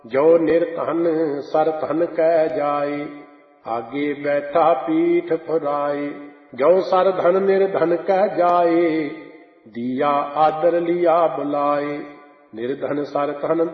ਜੋ ਨਿਰਧਨ ਸਰ ਧਨ ਕਹਿ ਜਾਏ, ਆਗੇ ਬੈਠਾ ਪੀਠ ਫੁਰਾਏ। ਜੋ ਸਰ ਧਨ ਨਿਰਧਨ ਕਹਿ ਜਾਏ, ਦੀਆ ਆਦਰ ਲਿਆ ਬੁਲਾਏ। ਨਿਰਧਨ ਸਰ ਧਨ